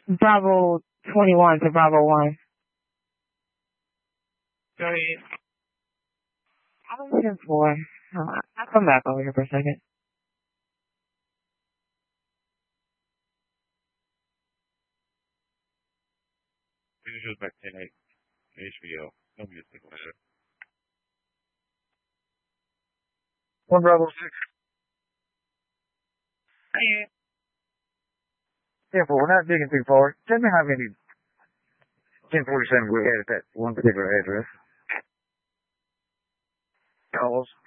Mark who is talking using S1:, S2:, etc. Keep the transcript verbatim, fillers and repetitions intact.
S1: Bravo twenty-one to Bravo one.
S2: Go ahead.
S1: I was ten four. Uh, I'll come back over here for a second.
S2: Finish us back ten eight. H B O. No music later.
S3: One Bravo six.
S2: Hey.
S3: ten four, we're not digging too far. Tell me how many ten forty-seven we had at that one particular address. Calls.